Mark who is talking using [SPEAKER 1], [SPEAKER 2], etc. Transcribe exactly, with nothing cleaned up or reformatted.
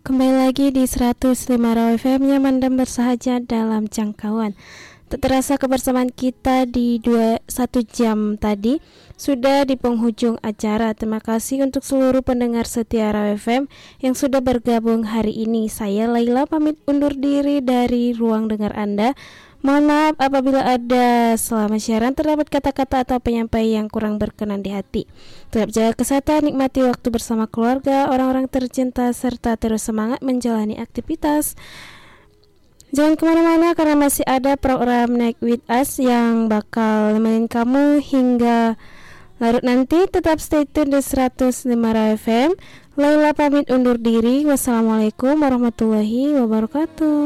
[SPEAKER 1] Kembali lagi di seratus lima Raw F M, nyaman dan bersahaja dalam jangkauan. Tak terasa kebersamaan kita di dua, satu jam tadi sudah di penghujung acara. Terima kasih untuk seluruh pendengar setia Raw F M yang sudah bergabung hari ini. Saya Laila pamit undur diri dari ruang dengar Anda. Mohon maaf apabila ada selama siaran terdapat kata-kata atau penyampaian yang kurang berkenan di hati. Tetap jaga kesehatan, nikmati waktu bersama keluarga, orang-orang tercinta, serta terus semangat menjalani aktivitas. Jangan kemana-mana karena masih ada program Night With Us yang bakal nemenin kamu hingga larut nanti. Tetap stay tune di seratus lima Raw F M. Laila pamit undur diri. Wassalamualaikum warahmatullahi wabarakatuh.